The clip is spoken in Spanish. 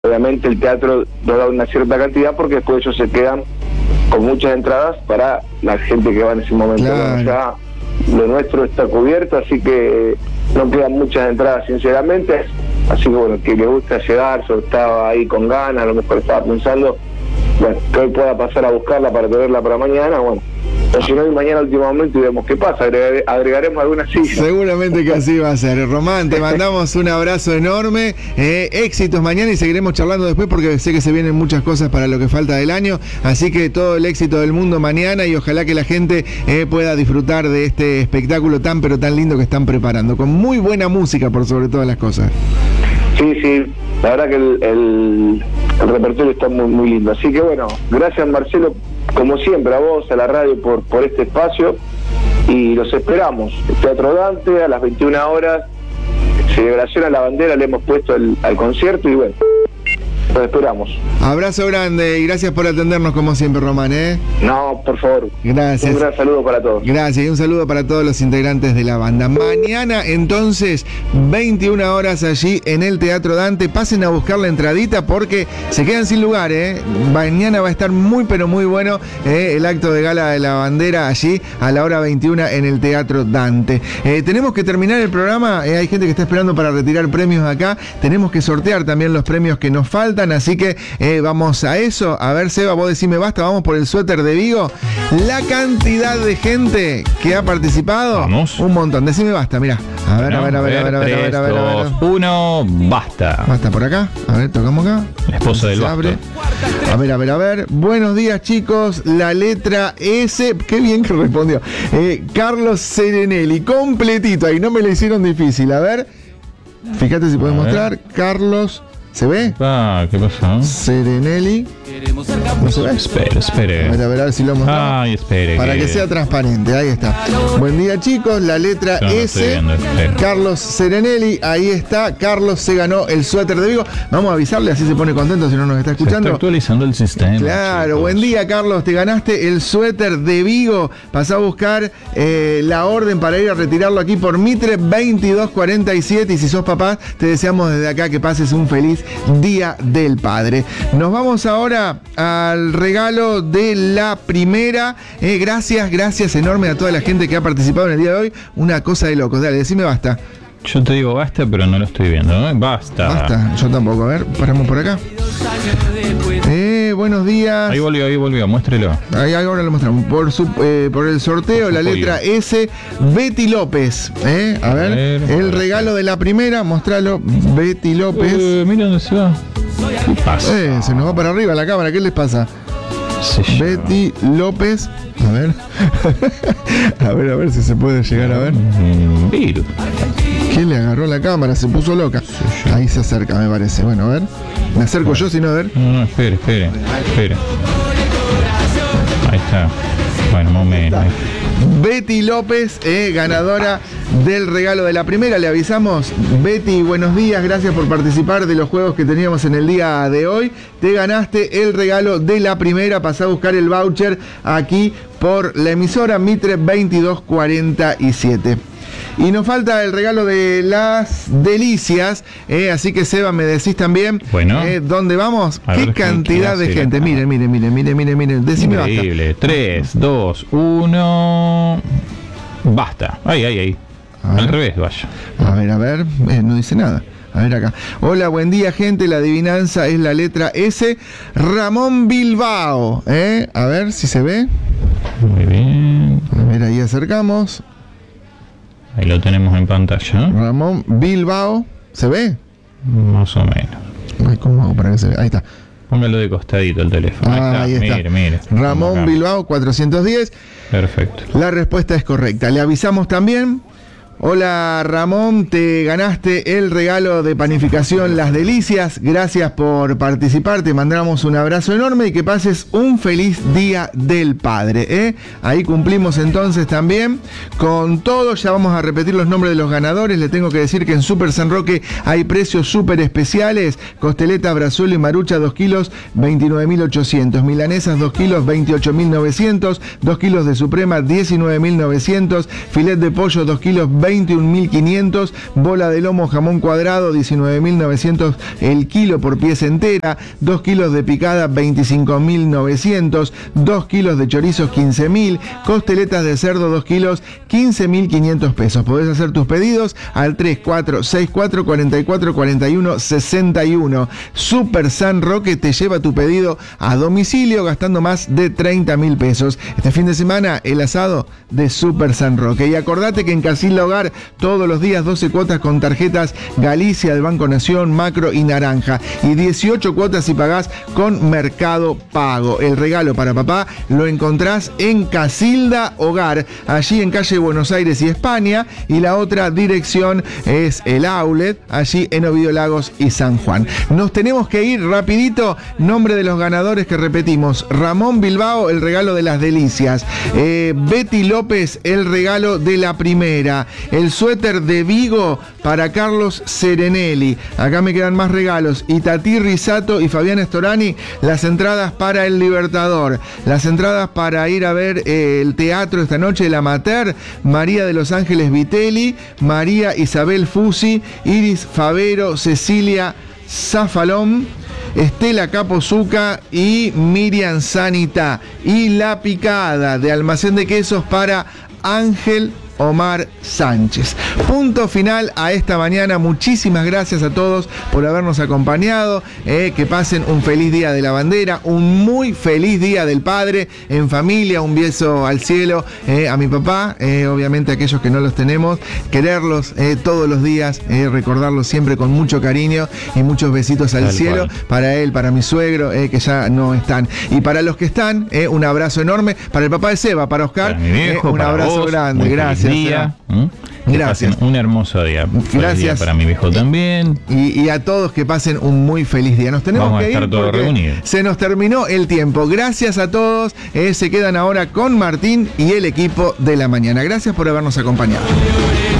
obviamente el teatro no da una cierta cantidad porque después ellos se quedan con muchas entradas para la gente que va en ese momento. Claro. Bueno, ya lo nuestro está cubierto, así que no quedan muchas entradas sinceramente, así que bueno, que le gusta llegar, yo estaba ahí con ganas, a lo mejor estaba pensando, bueno, que hoy pueda pasar a buscarla para tenerla para mañana, bueno, o si no, y mañana último momento y vemos qué pasa, agregaremos algunas sillas. Seguramente que así va a ser. Román, te mandamos un abrazo enorme, éxitos mañana y seguiremos charlando después porque sé que se vienen muchas cosas para lo que falta del año, así que todo el éxito del mundo mañana y ojalá que la gente pueda disfrutar de este espectáculo tan pero tan lindo que están preparando, con muy buena música por sobre todas las cosas. Sí, la verdad que el repertorio está muy, muy lindo, así que bueno, gracias Marcelo, como siempre a vos, a la radio por este espacio y los esperamos. El Teatro Dante a las 21 horas, celebración a la bandera, le hemos puesto al concierto y bueno, los esperamos. Abrazo grande y gracias por atendernos como siempre, Román, No, por favor. Gracias. Un gran saludo para todos. Gracias y un saludo para todos los integrantes de la banda. Mañana entonces, 21 horas allí en el Teatro Dante. Pasen a buscar la entradita porque se quedan sin lugar, Mañana va a estar muy pero muy bueno el acto de gala de la bandera allí a la hora 21 en el Teatro Dante. Tenemos que terminar el programa, hay gente que está esperando para retirar premios acá. Tenemos que sortear también los premios que nos faltan. Así que vamos a eso. A ver, Seba, vos decime basta, vamos por el suéter de Vigo. La cantidad de gente que ha participado, vamos. Un montón. Decime basta, mirá. A ver. 3, 2, 1, basta. Basta por acá. A ver, tocamos acá. La esposa del basto. A ver. Buenos días, chicos. La letra S. Qué bien que respondió. Carlos Serenelli. Completito. Ahí no me lo hicieron difícil. A ver. Fíjate si puedes mostrar. Carlos. ¿Se ve? ¿Qué pasó? Serenelli. ¿No se ve? Espere. A ver si lo mostramos. Ay, espere. Para que sea transparente, ahí está. Buen día, chicos, la letra S. Carlos Serenelli, ahí está. Carlos se ganó el suéter de Vigo. Vamos a avisarle, así se pone contento si no nos está escuchando. Se está actualizando el sistema. Claro, chicos. Buen día, Carlos, te ganaste el suéter de Vigo. Pasá a buscar la orden para ir a retirarlo aquí por Mitre 2247 y si sos papá, te deseamos desde acá que pases un feliz Día del Padre. Nos vamos ahora al regalo de la primera. Gracias enorme a toda la gente que ha participado en el día de hoy. Una cosa de locos. Dale, decime basta. Yo te digo basta, pero no lo estoy viendo, Basta. Yo tampoco. A ver, paramos por acá. Buenos días. Ahí volvió, muéstrelo. Ahí ahora lo mostramos. Por el sorteo, la letra S, Betty López. A ver, el regalo de la primera, mostralo. Betty López. Mira dónde se va. ¿Qué pasa? Se nos va para arriba la cámara, ¿qué les pasa? Betty López. A ver. a ver si se puede llegar a ver. ¿Quién le agarró la cámara? Se puso loca. Ahí se acerca, me parece. Bueno, a ver. Me acerco yo, si no, a ver. No, espere. Ahí está. Bueno, más o menos. Betty López, ganadora del regalo de la primera. Le avisamos, Betty, buenos días, gracias por participar de los juegos que teníamos en el día de hoy. Te ganaste el regalo de la primera. Pasá a buscar el voucher aquí por la emisora Mitre 2247. Y nos falta el regalo de las delicias, así que Seba, me decís también, bueno, ¿dónde vamos? ¿Qué cantidad de gente? Acá. Miren, decime increíble. basta. 3, 2, 1, basta. Ahí. Al revés, vaya. A ver, no dice nada. A ver acá. Hola, buen día, gente. La adivinanza es la letra S. Ramón Bilbao. A ver si se ve. Muy bien. A ver, ahí acercamos. Ahí lo tenemos en pantalla. Ramón Bilbao. ¿Se ve? Más o menos. Ay, ¿cómo hago para que se vea? Ahí está. Póngalo de costadito el teléfono. Ahí está. Mire. Ramón Bilbao 410. Perfecto. La respuesta es correcta. Le avisamos también. Hola Ramón, te ganaste el regalo de panificación Las Delicias. Gracias por participar, te mandamos un abrazo enorme y que pases un feliz Día del Padre. Ahí cumplimos entonces también con todo. Ya vamos a repetir los nombres de los ganadores. Le tengo que decir que en Super San Roque hay precios súper especiales. Costeleta, brazuelo y marucha 2 kilos 29.800. Milanesas 2 kilos 28.900. 2 kilos de suprema 19.900. Filet de pollo 2 kilos 20.900. 21.500, bola de lomo jamón cuadrado 19.900 el kilo por pieza entera, 2 kilos de picada 25.900, 2 kilos de chorizos 15.000, costeletas de cerdo 2 kilos 15.500 pesos. Podés hacer tus pedidos al 3464 44 41 61. Super San Roque te lleva tu pedido a domicilio gastando más de 30.000 pesos. Este fin de semana el asado de Super San Roque. Y acordate que en Casilda Hogar todos los días 12 cuotas con tarjetas Galicia del Banco Nación, Macro y Naranja. Y 18 cuotas si pagás con Mercado Pago. El regalo para papá lo encontrás en Casilda Hogar, allí en calle Buenos Aires y España. Y la otra dirección es el outlet, allí en Ovidio Lagos y San Juan. Nos tenemos que ir rapidito. Nombre de los ganadores que repetimos: Ramón Bilbao, el regalo de las delicias. Betty López, el regalo de la primera. El suéter de Vigo para Carlos Serenelli. Acá me quedan más regalos. Itatí Risato y Fabián Estorani, las entradas para el Libertador. Las entradas para ir a ver el teatro esta noche, el Amateur. María de los Ángeles Vitelli, María Isabel Fusi, Iris Favero, Cecilia Zafalón, Estela Capozuca y Miriam Sanita. Y la picada de Almacén de Quesos para Ángel Omar Sánchez. Punto final a esta mañana. Muchísimas gracias a todos por habernos acompañado. Que pasen un feliz día de la bandera, un muy feliz día del padre, en familia. Un beso al cielo a mi papá, obviamente a aquellos que no los tenemos, quererlos todos los días, recordarlos siempre con mucho cariño y muchos besitos al cielo, para él, para mi suegro, que ya no están, y para los que están, un abrazo enorme, para el papá de Seba, para Oscar, para mi viejo, un para abrazo vos, grande, gracias. Día. Gracias. Un hermoso día. Gracias. Día para mi viejo también. Y a todos que pasen un muy feliz día. Nos tenemos Vamos que a estar ir todos porque reunidos. se nos terminó el tiempo. Gracias a todos. Se quedan ahora con Martín y el equipo de la mañana. Gracias por habernos acompañado.